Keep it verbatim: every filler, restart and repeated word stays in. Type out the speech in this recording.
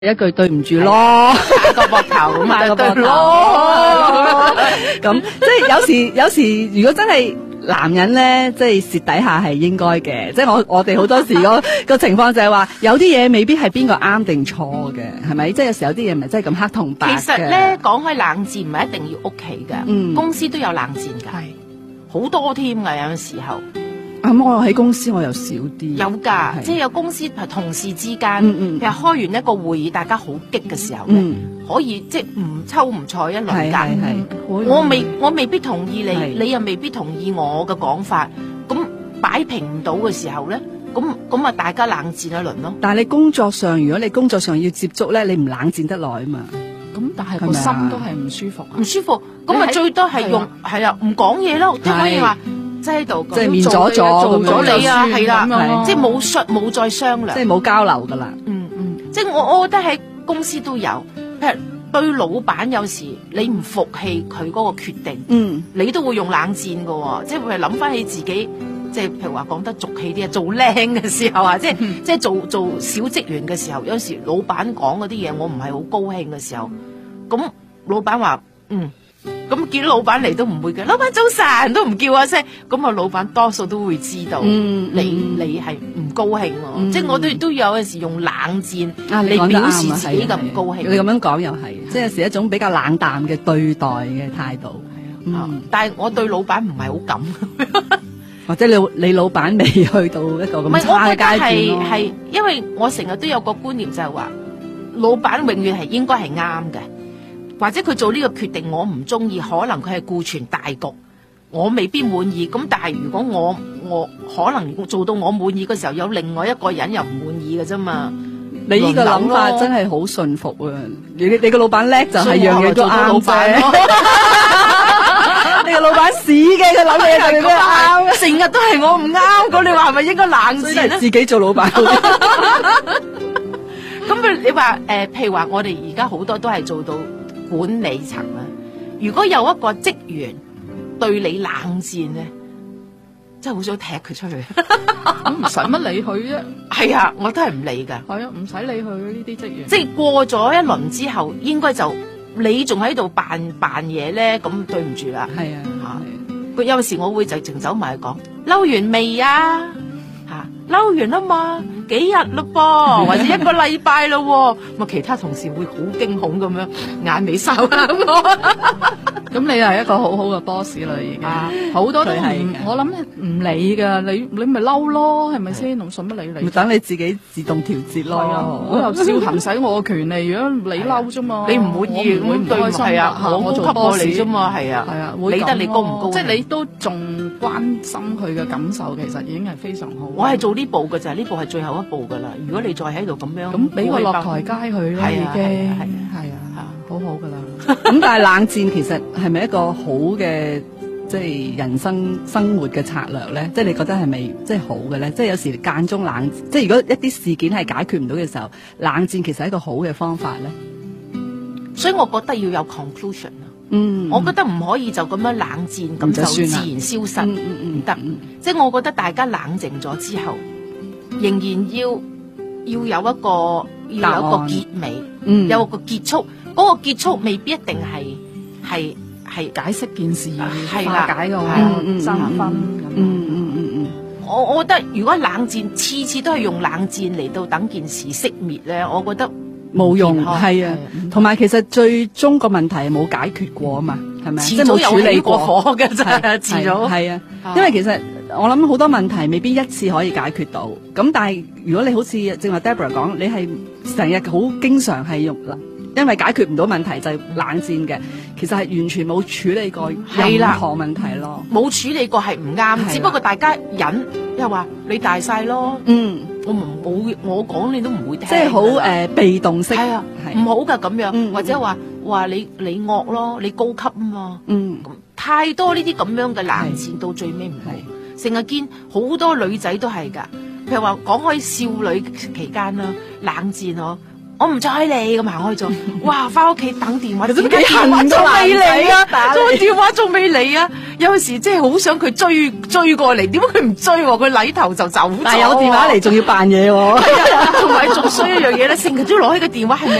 一句對唔住咯， 打個膊頭咁打個膊頭咯， 咁即係有時有時如果真係男人咧，即係蝕底下係應該嘅，即係我我哋好多時個個情況就係話，有啲嘢未必係邊個啱定錯嘅，係咪？即係有時有啲嘢唔係真係咁黑同白嘅。 其實咧講開冷戰唔係一定要屋企噶， 嗯公司都有冷戰噶， 係好多添噶，有陣時候。 咁我喺公司我又少啲， 有噶， 係即係有公司係同事之間， 嗯嗯譬如開完一個會議，大家好激嘅時候咧， 嗯可以即係唔抽唔睬一輪係係間。 係， 我未我未必同意你， 係你又未必同意我嘅講法，咁擺平唔到嘅時候咧，咁咁啊大家冷戰一輪咯。 但係你工作上，如果你工作上要接觸咧，你唔冷戰得耐啊嘛。 咁但係個係咪啊心都係唔舒服啊唔舒服，咁啊你喺最多係用係啊唔講嘢咯，即係可以話即係喺度即係面阻阻做咁樣咗你啊， 就算係啦咁樣咯， 即係冇商冇再商量即。係冇交流噶啦。 嗯嗯，即係我我覺得喺公司都有，譬如對老闆有時你唔服氣佢嗰個決定， 嗯你都會用冷戰噶喎，即係譬如諗翻起自己，即係譬如話講得俗氣啲啊，做靚嘅時候啊，即係即係做做小職員嘅時候，有時老闆講嗰啲嘢我唔係好高興嘅時候，咁老闆話嗯。咁見到老闆嚟都唔會嘅，老闆早晨都唔叫一聲，咁啊老闆多數都會知道嗯你嗯你係唔高興喎， 嗯即係我都都有陣時用冷戰啊，你講得嚟表啱啊示自己嘅唔高興。 係啊係啊你咁樣講又係，即係有時一種比較冷淡嘅對待嘅態度。 啊嗯， 但係我對老闆唔係好咁， 或者你你老闆未去到一個咁唔係差嘅階段我覺得係咯。 係，因為我成日都有個觀念就係話，老闆永遠係應該係啱嘅。或者佢做呢個決定我唔中意，可能佢係顧全大局，我未必滿意。咁但係如果我我可能做到我滿意嘅時候，有另外一個人又唔滿意嘅啫嘛。 你呢個諗法真係好順服啊！你你個老闆叻就係樣嘢都啱老闆啫。你個老闆屎嘅，佢諗嘢就係咩啱。 成日都係我唔啱，咁你話係咪應該冷所以戰咧？ 係自己做老闆。 咁譬如你話誒，譬如話我哋而家好多都係做到管理層啦，如果有一個職員對你冷戰咧，真係好想踢佢出去。 咁唔使乜理佢啫。 係啊，我都係唔理㗎。 係啊，唔使理佢呢啲職員。 即係過咗一輪之後，應該就你仲喺度扮扮嘢咧，咁對唔住啦。 係啊， 佢有時我會直情走埋去講，嬲完未啊？嚇，嬲完啦嘛，幾日咯噃，或者一個禮拜咯喎，咁啊其他同事會好驚恐咁樣眼尾睄下我。 咁你係一個好好嘅 boss 啦，已經啊好多都唔佢係㗎， 我諗唔理噶，你你咪嬲咯，係咪先？仲使乜理你？ 咪等你自己自動調節係啊，我咯。 又照行使我嘅權利，如果你嬲啫嘛， 你唔滿意我唔會唔咁對開心係啊， 㗎我高級過你啫嘛，係啊， 係啊，會理得你咁咯高唔高興即係你都仲關心佢嘅感受，其實已經係非常好。 我係做呢步嘅咋，呢步係最後一步噶啦。如果你再喺度咁樣， 咁俾個落台階佢啦， 係啊已經係啊係啊係啊，好好噶啦。 咁但係冷戰其實係咪一個好嘅即係人生生活嘅策略咧？即係你覺得係咪即係好嘅咧？即係有時間中冷，即係如果一啲事件係解決唔到嘅時候，冷戰其實係一個好嘅方法咧。 所以我覺得要有 conclusion 啊。 嗯， 我覺得唔可以就咁樣冷戰，咁就自然消失， 嗯嗯嗯唔得。即係我覺得大家冷靜咗之後，仍然要要有一個要有一個結尾， 嗯有一個結束。嗰個結束未必一定係係係解釋件事， 係啦化解個係啊爭分咁。 嗯嗯嗯嗯， 我我覺得如果冷戰次次都係用冷戰嚟到等件事熄滅咧，我覺得冇用健康係啊，同埋其實最終個問題係冇解決過啊嘛，係咪？ 遲早有即係冇處理起過火嘅啫， 係遲早係啊， 啊因為其實我諗好多問題未必一次可以解決到，咁但係如果你好似正話 Deborah 講，你係成日好經常係用，因為解決唔到問題就係冷戰嘅，其實係完全冇處理過係啦任何問題咯。 冇處理過係唔啱， 係啦只不過大家忍，又話你大晒咯， 嗯， 我唔冇我講你都唔會聽㗎， 即係好誒被動式， 係啊， 係唔好噶咁樣， 嗯或者話話你你惡咯，你高級啊嘛， 嗯咁太多呢啲咁樣嘅冷戰，到最尾唔好。成日見好多女仔都係噶，譬如話講開少女期間啦，冷戰嗬， 我唔睬你咁行開咗。哇！翻屋企等電話， 其實都幾電話恨仲未嚟啊， 打你個電話仲未嚟啊！有時即係好想佢追追過嚟，點解佢唔追喎？佢禮頭就走咗。 但係有電話嚟仲要扮嘢喎。 係啊，同埋仲衰一樣嘢咧，成日都攞起個電話係咪？